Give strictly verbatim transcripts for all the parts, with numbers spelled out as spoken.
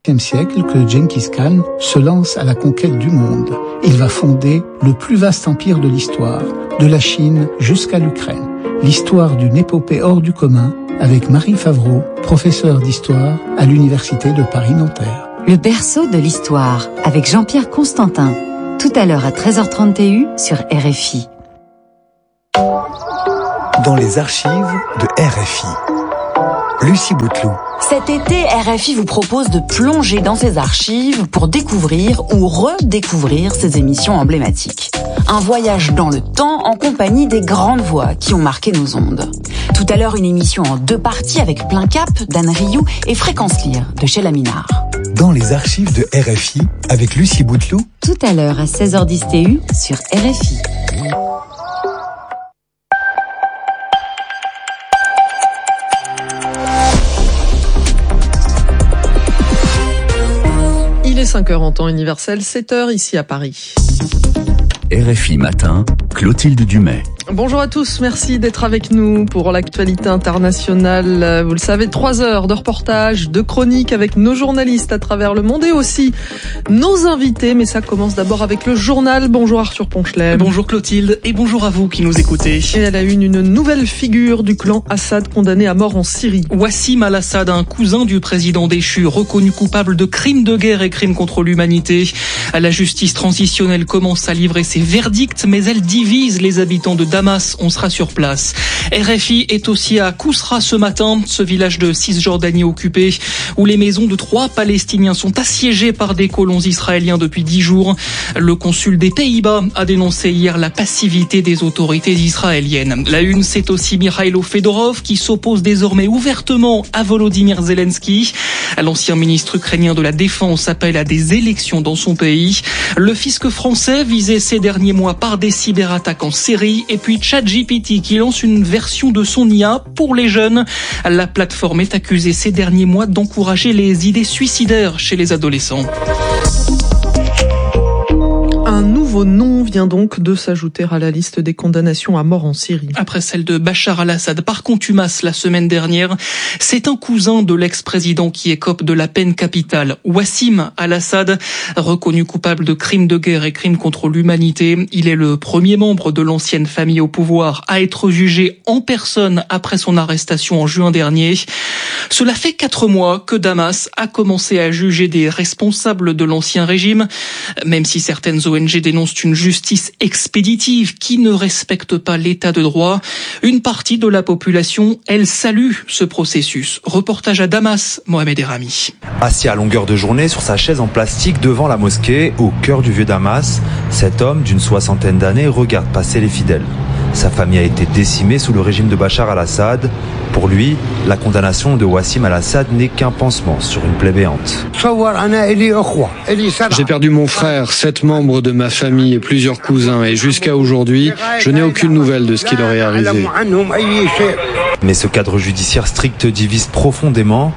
Au dix-septième siècle que Genghis Khan se lance à la conquête du monde. Il va fonder le plus vaste empire de l'histoire, de la Chine jusqu'à l'Ukraine. L'histoire d'une épopée hors du commun avec Marie Favreau, professeure d'histoire à l'Université de Paris-Nanterre. Le berceau de l'histoire avec Jean-Pierre Constantin. Tout à l'heure à treize heures trente sur R F I. Dans les archives de R F I. Lucie Bouteloup. Cet été, R F I vous propose de plonger dans ses archives pour découvrir ou redécouvrir ses émissions emblématiques. Un voyage dans le temps en compagnie des grandes voix qui ont marqué nos ondes. Tout à l'heure, une émission en deux parties avec Plein Cap d'Anne Rioux et Fréquence Lire de Sheila Minard. Dans les archives de R F I avec Lucie Bouteloup. Tout à l'heure à seize heures dix T U sur R F I. Il est cinq heures en temps universel, sept heures ici à Paris. R F I Matin, Clotilde Dumais. Bonjour à tous, merci d'être avec nous pour l'actualité internationale. Vous le savez, trois heures de reportage, de chroniques avec nos journalistes à travers le monde et aussi nos invités. Mais ça commence d'abord avec le journal. Bonjour Arthur Ponchelet. Bonjour Clotilde et bonjour à vous qui nous écoutez. Et à la une, une nouvelle figure du clan Assad condamné à mort en Syrie. Wassim al-Assad, un cousin du président déchu, reconnu coupable de crimes de guerre et crimes contre l'humanité. La justice transitionnelle commence à livrer ses verdicts, mais elle divise les habitants de Damas, on sera sur place. R F I est aussi à Kousra ce matin, ce village de Cisjordanie occupé, où les maisons de trois Palestiniens sont assiégées par des colons israéliens depuis dix jours. Le consul des Pays-Bas a dénoncé hier la passivité des autorités israéliennes. La une, c'est aussi Mikhailo Fedorov qui s'oppose désormais ouvertement à Volodymyr Zelensky. L'ancien ministre ukrainien de la Défense appelle à des élections dans son pays. Le fisc français visé ces derniers mois par des cyberattaques en série. Et puis ChatGPT qui lance une version de son I A pour les jeunes. La plateforme est accusée ces derniers mois d'encourager les idées suicidaires chez les adolescents. Un nouveau nom vient donc de s'ajouter à la liste des condamnations à mort en Syrie. Après celle de Bachar al-Assad par contumace la semaine dernière, c'est un cousin de l'ex-président qui écope de la peine capitale. Wassim al-Assad, reconnu coupable de crimes de guerre et crimes contre l'humanité. Il est le premier membre de l'ancienne famille au pouvoir à être jugé en personne après son arrestation en juin dernier. Cela fait quatre mois que Damas a commencé à juger des responsables de l'ancien régime, même si certaines O N G dénoncent une justice expéditive qui ne respecte pas l'état de droit. Une partie de la population, elle salue ce processus. Reportage à Damas, Mohamed Erami. Assis à longueur de journée sur sa chaise en plastique devant la mosquée, au cœur du vieux Damas, cet homme d'une soixantaine d'années regarde passer les fidèles. Sa famille a été décimée sous le régime de Bachar al-Assad. Pour lui, la condamnation de Wassim al-Assad n'est qu'un pansement sur une plaie béante. J'ai perdu mon frère, sept membres de ma famille et plusieurs cousins, et jusqu'à aujourd'hui, je n'ai aucune nouvelle de ce qui leur est arrivé. Mais ce cadre judiciaire strict divise profondément.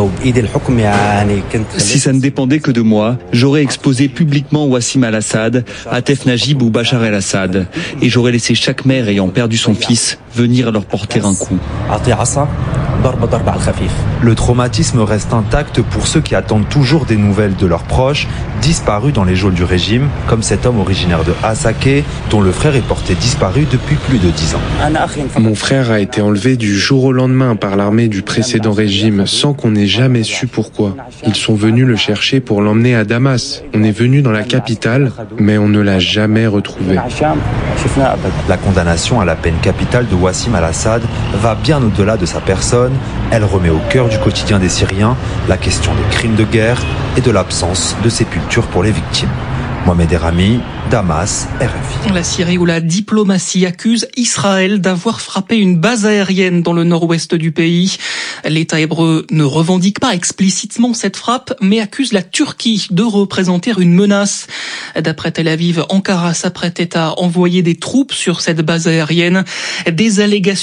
Si ça ne dépendait que de moi, j'aurais exposé publiquement Wassim al-Assad, Atef Najib ou Bachar el-Assad, et j'aurais laissé chaque mère ayant perdu son fils venir leur porter un coup. Le traumatisme reste intact pour ceux qui attendent toujours des nouvelles de leurs proches, disparus dans les geôles du régime, comme cet homme originaire de Hasake, dont le frère est porté disparu depuis plus de dix ans. Mon frère a été enlevé du jour au lendemain par l'armée du précédent régime, sans qu'on n'ait jamais su pourquoi. Ils sont venus le chercher pour l'emmener à Damas. On est venu dans la capitale, mais on ne l'a jamais retrouvé. La condamnation à la peine capitale de Wassim al-Assad va bien au-delà de sa personne. Elle remet au cœur du quotidien des Syriens la question des crimes de guerre et de l'absence de sépulture pour les victimes. Mohamed Erami, Damas, R F I. La Syrie où la diplomatie accuse Israël d'avoir frappé une base aérienne dans le nord-ouest du pays. L'État hébreu ne revendique pas explicitement cette frappe, mais accuse la Turquie de représenter une menace. D'après Tel Aviv, Ankara s'apprêtait à envoyer des troupes sur cette base aérienne. Des allégations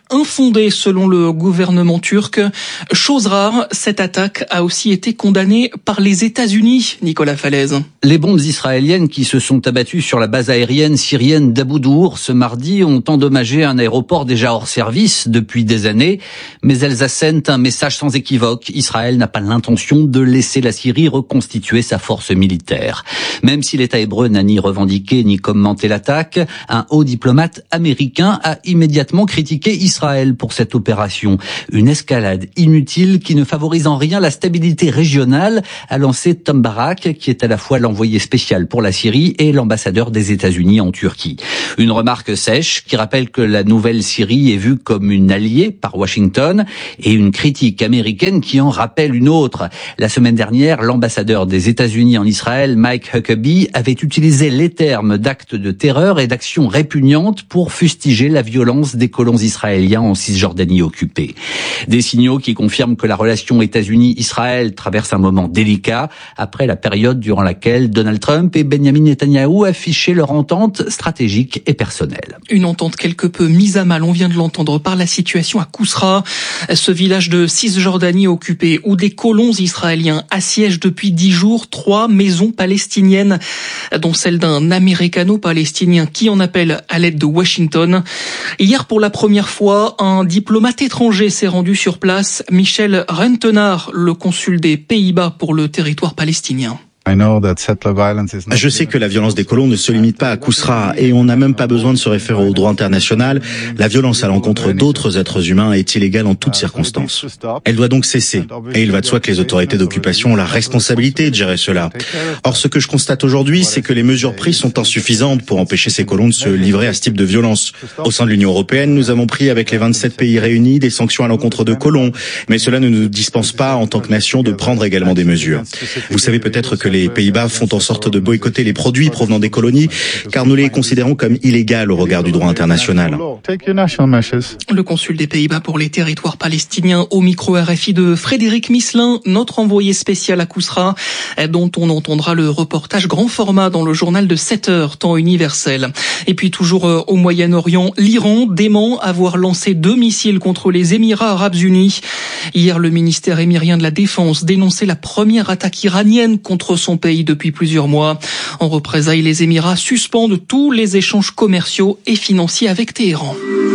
infondée selon le gouvernement turc. Chose rare, cette attaque a aussi été condamnée par les États-Unis, Nicolas Falaise. Les bombes israéliennes qui se sont abattues sur la base aérienne syrienne d'Abu Dour ce mardi ont endommagé un aéroport déjà hors service depuis des années, mais elles assènent un message sans équivoque. Israël n'a pas l'intention de laisser la Syrie reconstituer sa force militaire. Même si l'État hébreu n'a ni revendiqué ni commenté l'attaque, un haut diplomate américain a immédiatement critiqué Israël pour cette opération. Une escalade inutile qui ne favorise en rien la stabilité régionale, a lancé Tom Barak, qui est à la fois l'envoyé spécial pour la Syrie et l'ambassadeur des États-Unis en Turquie. Une remarque sèche qui rappelle que la nouvelle Syrie est vue comme une alliée par Washington et une critique américaine qui en rappelle une autre. La semaine dernière, l'ambassadeur des États-Unis en Israël, Mike Huckabee, avait utilisé les termes d'actes de terreur et d'actions répugnantes pour fustiger la violence des colons israéliens en Cisjordanie occupée. Des signaux qui confirment que la relation États-Unis-Israël traverse un moment délicat après la période durant laquelle Donald Trump et Benjamin Netanyahou affichaient leur entente stratégique et personnelle. Une entente quelque peu mise à mal, on vient de l'entendre, par la situation à Kousra, ce village de Cisjordanie occupé où des colons israéliens assiègent depuis dix jours trois maisons palestiniennes, dont celle d'un américano-palestinien qui en appelle à l'aide de Washington. Hier, pour la première fois, un diplomate étranger s'est rendu sur place, Michel Rentenaar, le consul des Pays-Bas pour le territoire palestinien. Je sais que la violence des colons ne se limite pas à Kousra et on n'a même pas besoin de se référer au droit international. La violence à l'encontre d'autres êtres humains est illégale en toutes circonstances. Elle doit donc cesser et il va de soi que les autorités d'occupation ont la responsabilité de gérer cela. Or, ce que je constate aujourd'hui, c'est que les mesures prises sont insuffisantes pour empêcher ces colons de se livrer à ce type de violence. Au sein de l'Union européenne, nous avons pris avec les vingt-sept pays réunis des sanctions à l'encontre de colons, mais cela ne nous dispense pas en tant que nation de prendre également des mesures. Vous savez peut-être que les Pays-Bas font en sorte de boycotter les produits provenant des colonies, car nous les considérons comme illégales au regard du droit international. Le consul des Pays-Bas pour les territoires palestiniens au micro R F I de Frédéric Misselin, notre envoyé spécial à Kousra, dont on entendra le reportage grand format dans le journal de sept heures, temps universel. Et puis toujours au Moyen-Orient, l'Iran dément avoir lancé deux missiles contre les Émirats arabes unis. Hier, le ministère émirien de la Défense dénonçait la première attaque iranienne contre son pays depuis plusieurs mois. En représailles, les Émirats suspendent tous les échanges commerciaux et financiers avec Téhéran.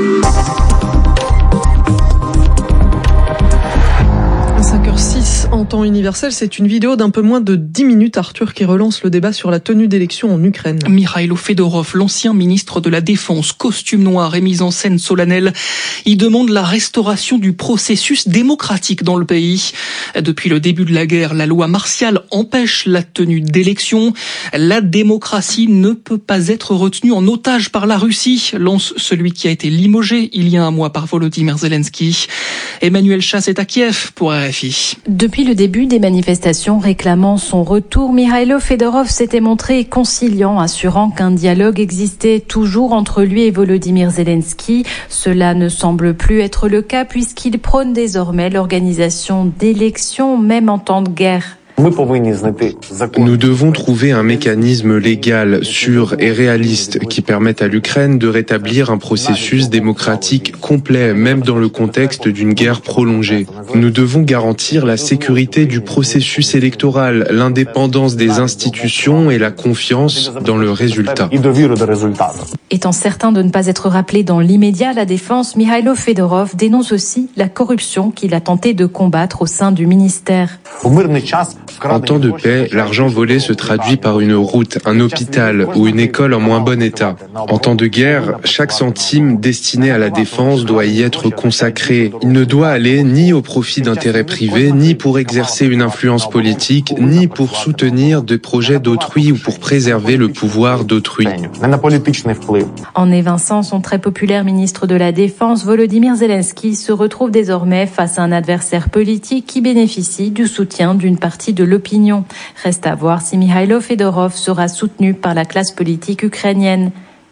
cinq heures six en temps universel, c'est une vidéo d'un peu moins de dix minutes, Arthur, qui relance le débat sur la tenue d'élections en Ukraine. Mikhailo Fedorov, l'ancien ministre de la Défense, costume noir et mise en scène solennelle, il demande la restauration du processus démocratique dans le pays. Depuis le début de la guerre, la loi martiale empêche la tenue d'élections. La démocratie ne peut pas être retenue en otage par la Russie, lance celui qui a été limogé il y a un mois par Volodymyr Zelensky. Emmanuel Chasse est à Kiev pour R F I. Depuis le début des manifestations réclamant son retour, Mikhailo Fedorov s'était montré conciliant, assurant qu'un dialogue existait toujours entre lui et Volodymyr Zelensky. Cela ne semble plus être le cas puisqu'il prône désormais l'organisation d'élections, même en temps de guerre. Nous devons trouver un mécanisme légal, sûr et réaliste qui permette à l'Ukraine de rétablir un processus démocratique complet, même dans le contexte d'une guerre prolongée. Nous devons garantir la sécurité du processus électoral, l'indépendance des institutions et la confiance dans le résultat. Étant certain de ne pas être rappelé dans l'immédiat, la défense, Mikhailo Fedorov dénonce aussi la corruption qu'il a tenté de combattre au sein du ministère. En temps de paix, l'argent volé se traduit par une route, un hôpital ou une école en moins bon état. En temps de guerre, chaque centime destiné à la défense doit y être consacré. Il ne doit aller ni au profit d'intérêts privés, ni pour exercer une influence politique, ni pour soutenir des projets d'autrui ou pour préserver le pouvoir d'autrui. En évinçant son très populaire ministre de la Défense, Volodymyr Zelensky se retrouve désormais face à un adversaire politique qui bénéficie du soutien d'une partie de l'opinion. Reste à voir si Mikhailo Fedorov sera soutenu par la classe politique ukrainienne.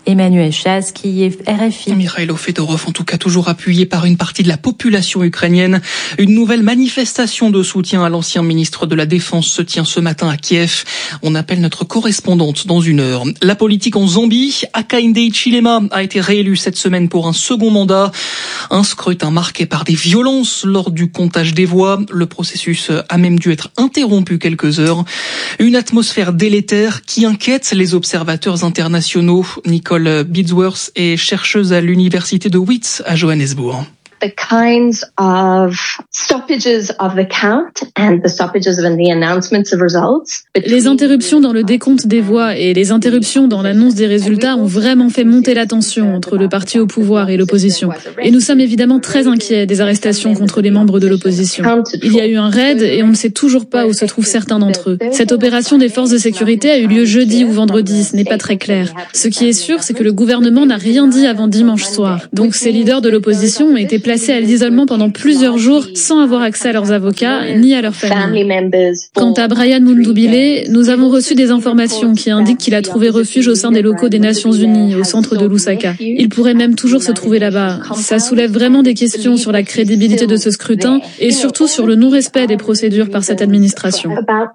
Emmanuel Chaz, qui est R F I. Mikhailo Fedorov, en tout cas toujours appuyé par une partie de la population ukrainienne. Une nouvelle manifestation de soutien à l'ancien ministre de la Défense se tient ce matin à Kiev. On appelle notre correspondante dans une heure. La politique en Zambie, Hakainde Hichilema a été réélu cette semaine pour un second mandat. Un scrutin marqué par des violences lors du comptage des voix. Le processus a même dû être interrompu quelques heures. Une atmosphère délétère qui inquiète les observateurs internationaux. Nicole Bidsworth est chercheuse à l'université de Wits à Johannesburg. The kinds of stoppages of the count and the stoppages in the announcements of results. Les interruptions dans le décompte des voix et les interruptions dans l'annonce des résultats ont vraiment fait monter la tension entre le parti au pouvoir et l'opposition. Et nous sommes évidemment très inquiets des arrestations contre les membres de l'opposition. Il y a eu un raid et on ne sait toujours pas où se trouvent certains d'entre eux. Cette opération des forces de sécurité a eu lieu jeudi ou vendredi, ce n'est pas très clair. Ce qui est sûr, c'est que le gouvernement n'a rien dit avant dimanche soir. Donc ces leaders de l'opposition ont été placés à l'isolement pendant plusieurs jours sans avoir accès à leurs avocats ni à leurs familles. Quant à Brian Mundubile, nous avons reçu des informations qui indiquent qu'il a trouvé refuge au sein des locaux des Nations Unies, au centre de Lusaka. Il pourrait même toujours se trouver là-bas. Ça soulève vraiment des questions sur la crédibilité de ce scrutin et surtout sur le non-respect des procédures par cette administration.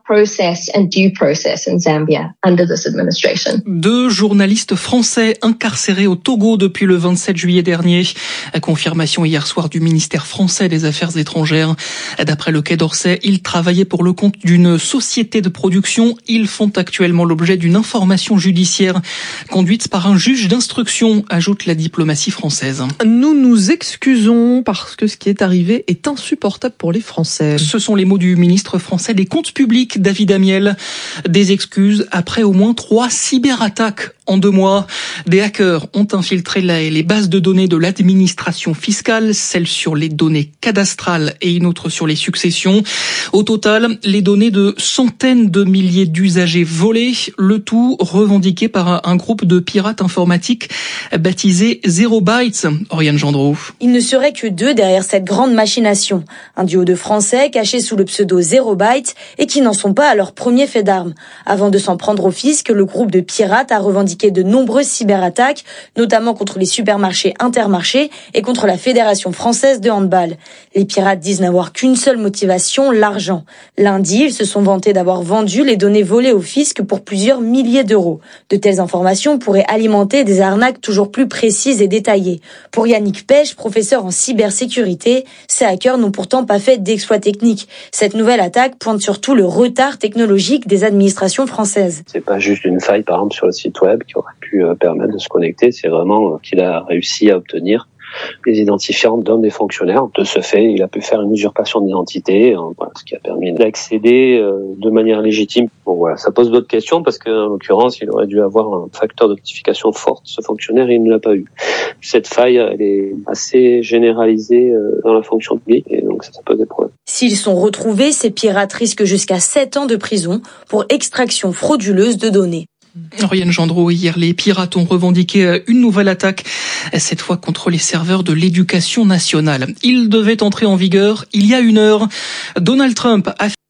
Deux journalistes français incarcérés au Togo depuis le vingt-sept juillet dernier. Confirmation hier soir du ministère français des Affaires étrangères. D'après le Quai d'Orsay, ils travaillaient pour le compte d'une société de production. Ils font actuellement l'objet d'une information judiciaire conduite par un juge d'instruction, ajoute la diplomatie française. Nous nous excusons parce que ce qui est arrivé est insupportable pour les Français. Ce sont les mots du ministre français des Comptes publics, David Amiel. Des excuses après au moins trois cyberattaques en deux mois. Des hackers ont infiltré les bases de données de l'administration fiscale, celle sur les données cadastrales et une autre sur les successions. Au total, les données de centaines de milliers d'usagers volés, le tout revendiqué par un groupe de pirates informatiques baptisé Zero Bytes. Oriane Gendreau. Il ne serait que deux derrière cette grande machination. Un duo de Français cachés sous le pseudo Zero Bytes et qui n'en sont pas à leur premier fait d'armes. Avant de s'en prendre au fisc, le groupe de pirates a revendiqué de nombreuses cyberattaques, notamment contre les supermarchés Intermarché et contre la Fédération française de handball. Les pirates disent n'avoir qu'une seule motivation, l'argent. Lundi, ils se sont vantés d'avoir vendu les données volées au fisc pour plusieurs milliers d'euros. De telles informations pourraient alimenter des arnaques toujours plus précises et détaillées. Pour Yannick Pêche, professeur en cybersécurité, ces hackers n'ont pourtant pas fait d'exploit technique. Cette nouvelle attaque pointe surtout le retard technologique des administrations françaises. C'est pas juste une faille, par exemple, sur le site web qui aurait pu permettre de se connecter, c'est vraiment qu'il a réussi à obtenir les identifiants d'un des fonctionnaires. De ce fait, il a pu faire une usurpation d'identité, ce qui a permis d'accéder de manière légitime. Bon voilà, ça pose d'autres questions parce qu'en l'occurrence, il aurait dû avoir un facteur d'authentification fort. Ce fonctionnaire, il ne l'a pas eu. Cette faille, elle est assez généralisée dans la fonction publique et donc ça, ça pose des problèmes. S'ils sont retrouvés, ces pirates risquent jusqu'à sept ans de prison pour extraction frauduleuse de données. Oriane Gendreau, hier, les pirates ont revendiqué une nouvelle attaque, cette fois contre les serveurs de l'éducation nationale. Il devait entrer en vigueur il y a une heure. Donald Trump a